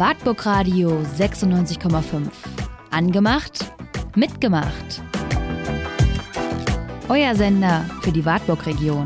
Wartburg Radio 96,5. Angemacht, mitgemacht. Euer Sender für die Wartburg-Region.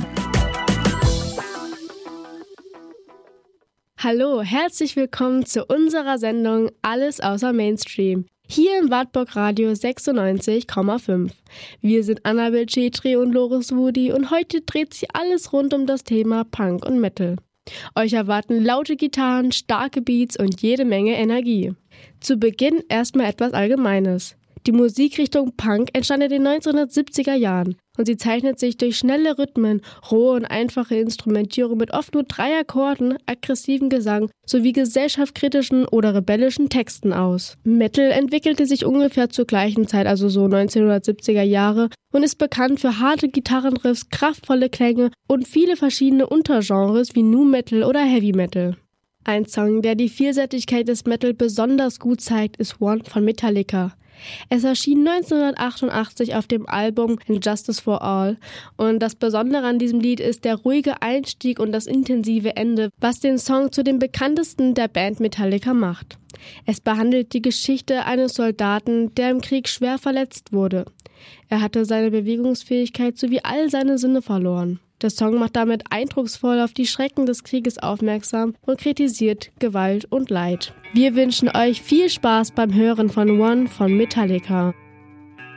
Hallo, herzlich willkommen zu unserer Sendung Alles außer Mainstream. Hier im Wartburg Radio 96,5. Wir sind Annabel Chetri und Loris Wudi und heute dreht sich alles rund um das Thema Punk und Metal. Euch erwarten laute Gitarren, starke Beats und jede Menge Energie. Zu Beginn erstmal etwas Allgemeines. Die Musikrichtung Punk entstand in den 1970er Jahren und sie zeichnet sich durch schnelle Rhythmen, rohe und einfache Instrumentierung mit oft nur 3 Akkorden, aggressiven Gesang sowie gesellschaftskritischen oder rebellischen Texten aus. Metal entwickelte sich ungefähr zur gleichen Zeit, also so 1970er Jahre, und ist bekannt für harte Gitarrenriffs, kraftvolle Klänge und viele verschiedene Untergenres wie Nu Metal oder Heavy Metal. Ein Song, der die Vielseitigkeit des Metal besonders gut zeigt, ist One von Metallica. Es erschien 1988 auf dem Album Injustice for All und das Besondere an diesem Lied ist der ruhige Einstieg und das intensive Ende, was den Song zu dem bekanntesten der Band Metallica macht. Es behandelt die Geschichte eines Soldaten, der im Krieg schwer verletzt wurde. Er hatte seine Bewegungsfähigkeit sowie all seine Sinne verloren. Der Song macht damit eindrucksvoll auf die Schrecken des Krieges aufmerksam und kritisiert Gewalt und Leid. Wir wünschen euch viel Spaß beim Hören von One von Metallica.